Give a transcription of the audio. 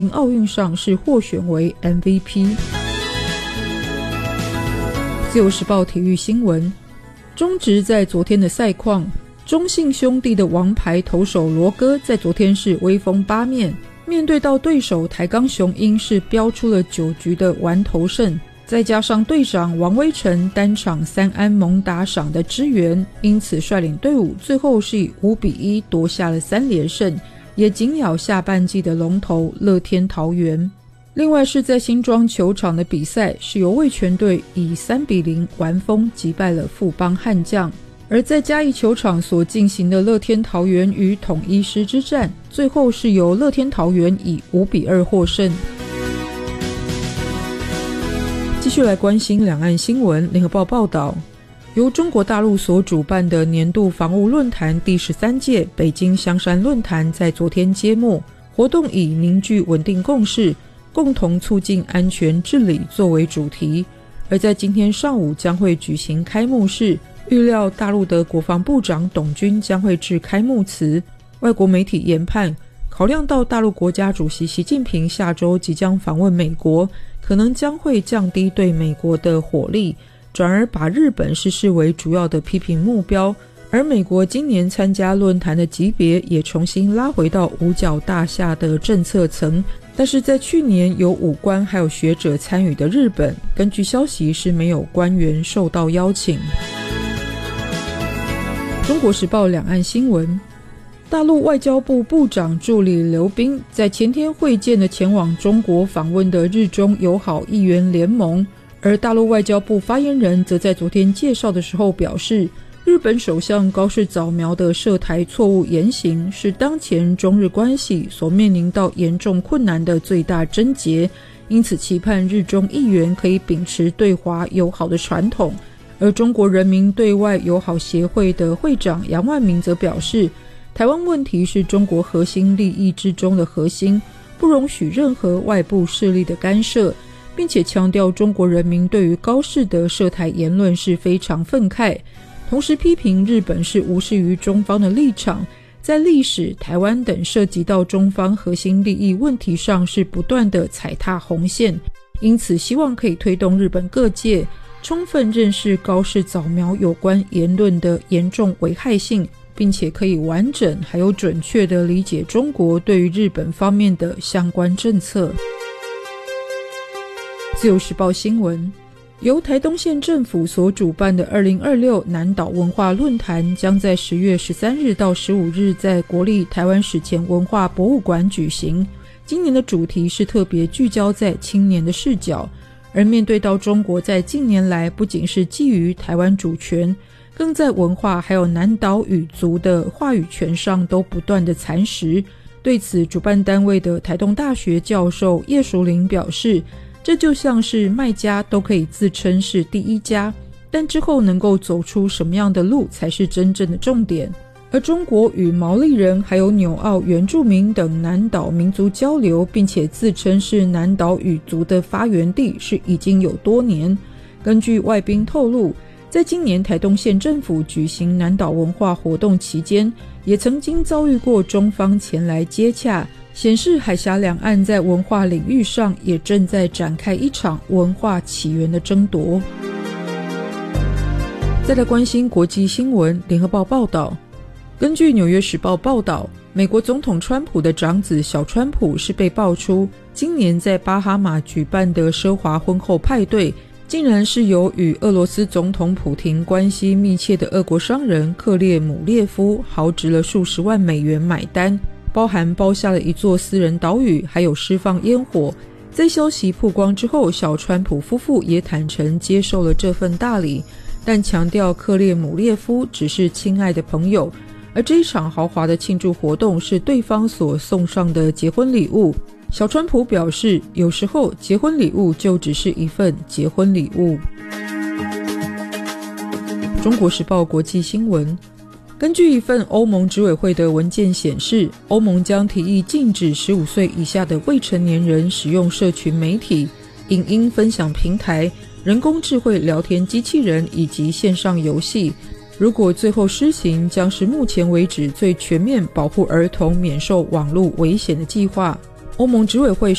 奥运上是获选为 MVP。 自由时报体育新闻，中职在昨天的赛况，中信兄弟的王牌投手罗哥在昨天是威风八面，面对到对手台钢雄鹰是飙出了9局的完投胜，再加上队长王威成单场3安猛打赏的支援，因此率领队伍最后是以5-1夺下了3连胜，也紧咬下半季的龙头乐天桃园。另外是在新庄球场的比赛，是由味全队以3-0完封击败了富邦悍将。而在嘉义球场所进行的乐天桃园与统一狮之战，最后是由乐天桃园以5-2获胜。继续来关心两岸新闻。联合报报道，由中国大陆所主办的年度防务论坛第13届北京香山论坛在昨天揭幕，活动以凝聚稳定共识，共同促进安全治理作为主题。而在今天上午将会举行开幕式，预料大陆的国防部长董军将会致开幕词。外国媒体研判，考量到大陆国家主席习近平下周即将访问美国，可能将会降低对美国的火力，转而把日本视为主要的批评目标。而美国今年参加论坛的级别也重新拉回到五角大厦的政策层，但是在去年有武官还有学者参与的日本，根据消息是没有官员受到邀请。中国时报两岸新闻，大陆外交部部长助理刘彬在前天会见了前往中国访问的日中友好议员联盟，而大陆外交部发言人则在昨天介绍的时候表示，日本首相高市早苗的涉台错误言行是当前中日关系所面临到严重困难的最大症结，因此期盼日中议员可以秉持对华友好的传统。而中国人民对外友好协会的会长杨万明则表示，台湾问题是中国核心利益之中的核心，不容许任何外部势力的干涉，并且强调中国人民对于高市的涉台言论是非常愤慨，同时批评日本是无视于中方的立场，在历史、台湾等涉及到中方核心利益问题上是不断的踩踏红线，因此希望可以推动日本各界充分认识高市早苗有关言论的严重危害性，并且可以完整还有准确地理解中国对于日本方面的相关政策。自由时报新闻，由台东县政府所主办的2026南岛文化论坛将在10月13日到15日在国立台湾史前文化博物馆举行。今年的主题是特别聚焦在青年的视角，而面对到中国在近年来不仅是觊觎台湾主权，更在文化还有南岛语族的话语权上都不断的蚕食。对此，主办单位的台东大学教授叶淑玲表示，这就像是卖家都可以自称是第一家，但之后能够走出什么样的路才是真正的重点。而中国与毛利人还有纽澳原住民等南岛民族交流，并且自称是南岛语族的发源地是已经有多年。根据外宾透露，在今年台东县政府举行南岛文化活动期间，也曾经遭遇过中方前来接洽，显示海峡两岸在文化领域上也正在展开一场文化起源的争夺。再来关心国际新闻，联合报报道，根据纽约时报报道，美国总统川普的长子小川普是被爆出今年在巴哈马举办的奢华婚后派对，竟然是由与俄罗斯总统普廷关系密切的俄国商人克列姆列夫豪掷了数十万美元买单，包含包下了一座私人岛屿，还有释放烟火。在消息曝光之后，小川普夫妇也坦诚接受了这份大礼，但强调克列姆列夫只是亲爱的朋友，而这一场豪华的庆祝活动是对方所送上的结婚礼物。小川普表示，有时候结婚礼物就只是一份结婚礼物。中国时报国际新闻，根据一份欧盟执委会的文件显示，欧盟将提议禁止15岁以下的未成年人使用社群媒体、影音分享平台、人工智慧聊天机器人以及线上游戏。如果最后施行，将是目前为止最全面保护儿童免受网络危险的计划。 欧盟执委会